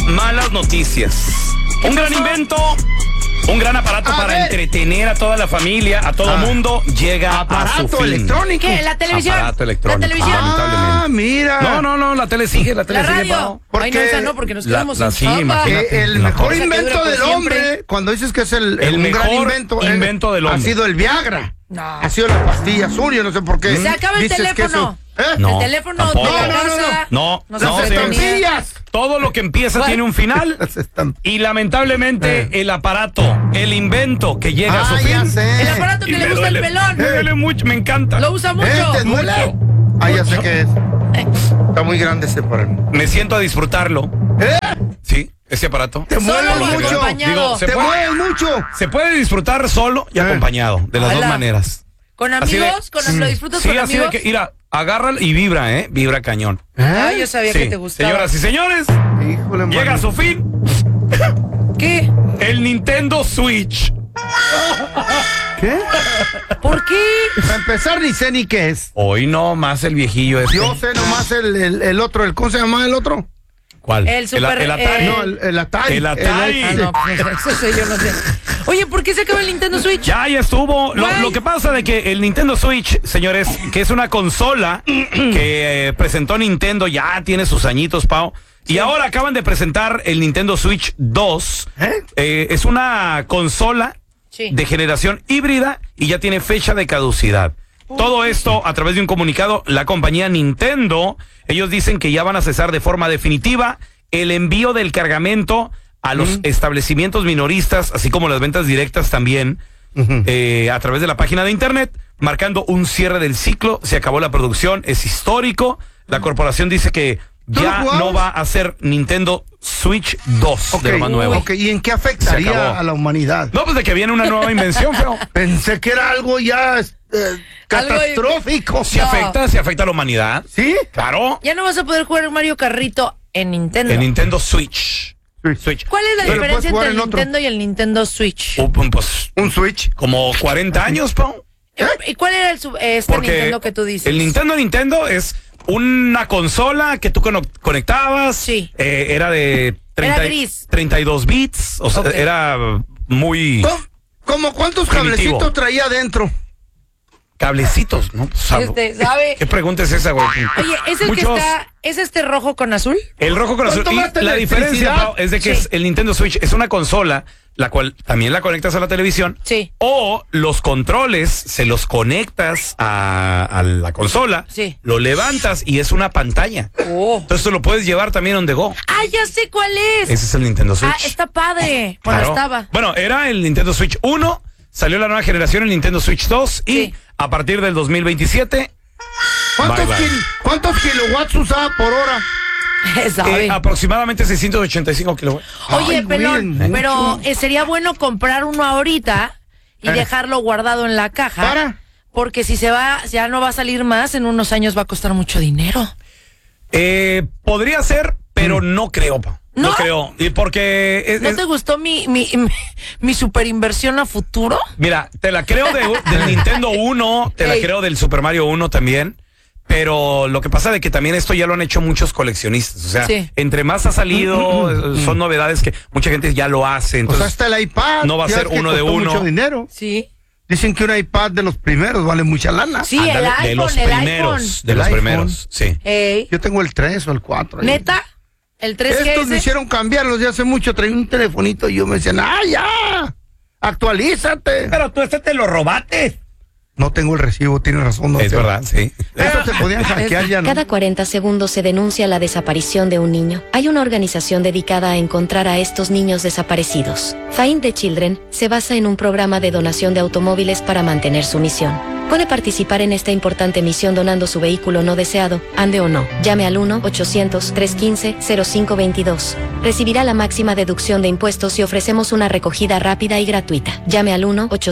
malas noticias. Un gran invento, un gran aparato para entretener a toda la familia, a todo mundo, llega a su fin. Electrónico. ¿Qué? ¿La televisión? Aparato electrónico. ¿La televisión? Ah, mira. No, la tele sigue, ¿La radio? Porque Ay, no, esa no, porque nos quedamos sin sí, chamba. imagínate. El No, mejor cosa que invento dura por del siempre. hombre, cuando dices que es un mejor gran invento del hombre ha sido el Viagra. No. Ha sido la pastilla azul, yo no sé por qué. Se acaba el Dices que teléfono. No, El teléfono tampoco. de la casa. No, Nos no, hace sí. tonterías. Todo lo que empieza ¿Cuál? tiene un final. Y lamentablemente el aparato, el invento que llega a su fin. ya sé. El aparato que Y le me gusta el duele, pelón. Me duele mucho, me encanta. Lo usa mucho. ¿Te duele? Ah, ya sé qué es. Está muy grande ese para mí. Me siento a disfrutarlo. Sí, ese aparato. Te mueves Solo o mucho. acompañado. Se Te puede- mueves mucho. Se puede disfrutar solo y acompañado, de las dos Ala. maneras. ¿Con Así de- amigos? ¿Lo disfrutas Sí, con así amigos? de que, mira, agarra y vibra, vibra cañón. Ah, yo sabía Sí. que te gustaba. Señoras y señores, Híjole, llega a mano. su fin ¿Qué? el Nintendo Switch. ¿Qué? ¿Por qué? Para empezar, ni sé ni qué es. Hoy no más el viejillo este. Yo sé nomás el otro, ¿cómo se llama el otro? ¿Cuál? El Super- el Atari. No, el Atari. El Atari. Ah, no, pues, eso sí, yo no sé. Oye, ¿por qué se acaba el Nintendo Switch? Ya estuvo. Guay. Lo que pasa de que el Nintendo Switch, señores, que es una consola que presentó Nintendo, ya tiene sus añitos, Pau. Y ahora acaban de presentar el Nintendo Switch 2. Es una consola Sí. de generación híbrida y ya tiene fecha de caducidad. Todo esto a través de un comunicado, la compañía Nintendo, ellos dicen que ya van a cesar de forma definitiva el envío del cargamento a los establecimientos minoristas, así como las ventas directas también, a través de la página de internet, marcando un cierre del ciclo. Se acabó la producción, es histórico. La corporación dice que ¿Tú lo ya jugabas? no va a ser Nintendo Switch 2 de lo más nuevo. Ok, ¿y en qué Se afectaría acabó. a la humanidad? No, pues de que viene una nueva invención, feo. Pensé que era algo ya catastrófico. Se afecta a la humanidad. ¿Sí? Claro. Ya no vas a poder jugar Mario Carrito en Nintendo. El Nintendo Switch. Switch. ¿Cuál es la Pero diferencia puedes jugar entre el en otro. Nintendo y el Nintendo Switch? Pues Un Switch. como 40 años, Pau. ¿Y cuál era Porque Nintendo que tú dices? el Nintendo es una consola que tú conectabas. Sí. Era de Era gris. 32 bits. O sea, Ok. era muy ¿Cómo cuántos Primitivo. cablecitos traía adentro? cablecitos, ¿no? Pues, ¿Sabe? ¿Qué pregunta es esa, güey? Oye, ¿es el Muchos- que está, es este rojo con azul? El rojo con azul. ¿Cuánto gasta Y la diferencia, electricidad? Pau, es de que Sí. es el Nintendo Switch es una consola, la cual también la conectas a la televisión. Sí. O los controles se los conectas a la consola. Sí. Lo levantas y es una pantalla. Oh. Entonces tú lo puedes llevar también on the go. Ah, ya sé cuál es. Ese es el Nintendo Switch. Ah, está padre. Bueno, Claro. estaba. Bueno, era el Nintendo Switch 1, salió la nueva generación, el Nintendo Switch 2, y Sí. a partir del 2027, ¿Cuántos, Bye, bye. ¿Cuántos kilowatts usaba por hora? ¿Sabe? aproximadamente 685 kilowatts. Oye, Ay, pelón, güey, pero sería bueno comprar uno ahorita y dejarlo guardado en la caja. ¿Para? Porque si se va, ya no va a salir más, en unos años va a costar mucho dinero. Podría ser, pero no creo, pa. No ¿No? creo. Y porque ¿No te gustó mi super inversión a futuro? mira, te la creo del Nintendo 1, te la Ey. creo del Super Mario 1 también. Pero lo que pasa de que también esto ya lo han hecho muchos coleccionistas. O sea, Sí. entre más ha salido, son novedades que mucha gente ya lo hace. O Entonces, sea, hasta el iPad. no va a ya ser ves que uno de costó uno. mucho dinero. Sí. Dicen que un iPad de los primeros vale mucha lana. Sí, ándale, el iPhone, de los el primeros. iPhone. De El los iPhone. primeros, sí. Ey. Yo tengo el 3 o el 4. ahí. ¿Neta? ¿El 3GS? Estos me hicieron cambiarlos de hace mucho. Traía un telefonito y yo me decían, ¡ah, ya! ¡Actualízate! Pero tú te lo robaste. No tengo el recibo, tienes razón. No Es sé. verdad, sí. Estos se podían hackear ya, ¿no? Cada 40 segundos se denuncia la desaparición de un niño. Hay una organización dedicada a encontrar a estos niños desaparecidos. Find the Children se basa en un programa de donación de automóviles para mantener su misión. Puede participar en esta importante misión donando su vehículo no deseado, ande o no. Llame al 1-800-315-0522. Recibirá la máxima deducción de impuestos y ofrecemos una recogida rápida y gratuita. Llame al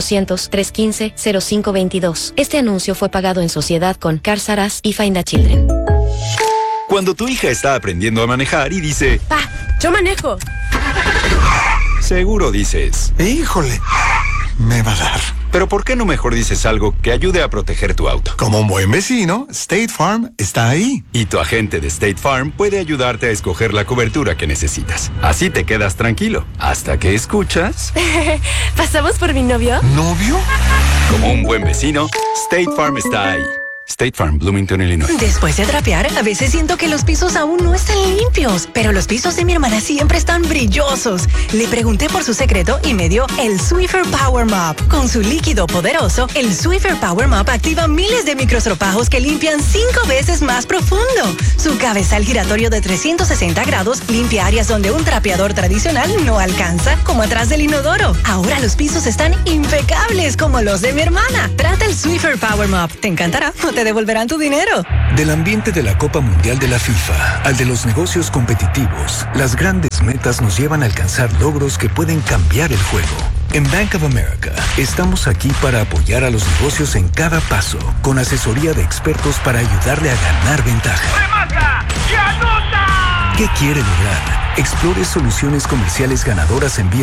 1-800-315-0522. Este anuncio fue pagado en sociedad con Cars R Us y Find the Children. Cuando tu hija está aprendiendo a manejar y dice, Pa, yo manejo. seguro dices, Híjole, me va a dar. Pero ¿por qué no mejor dices algo que ayude a proteger tu auto? Como un buen vecino, State Farm está ahí. Y tu agente de State Farm puede ayudarte a escoger la cobertura que necesitas. Así te quedas tranquilo, hasta que escuchas... ¿Pasamos por mi novio? ¿Novio? Como un buen vecino, State Farm está ahí. State Farm, Bloomington, Illinois. Después de trapear, a veces siento que los pisos aún no están limpios, pero los pisos de mi hermana siempre están brillosos. Le pregunté por su secreto y me dio el Swiffer Power Mop. Con su líquido poderoso, el Swiffer Power Mop activa miles de microstropajos que limpian 5 veces más profundo. Su cabezal giratorio de 360 grados limpia áreas donde un trapeador tradicional no alcanza, como atrás del inodoro. Ahora los pisos están impecables como los de mi hermana. Trata el Swiffer Power Mop. Te encantará. Te devolverán tu dinero. Del ambiente de la Copa Mundial de la FIFA al de los negocios competitivos, las grandes metas nos llevan a alcanzar logros que pueden cambiar el juego. En Bank of America, estamos aquí para apoyar a los negocios en cada paso, con asesoría de expertos para ayudarle a ganar ventaja. ¡Remata y anota! ¿Qué quiere lograr? Explore soluciones comerciales ganadoras en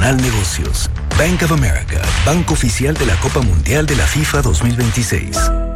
BofA.com/negocios. Bank of America, banco oficial de la Copa Mundial de la FIFA 2026.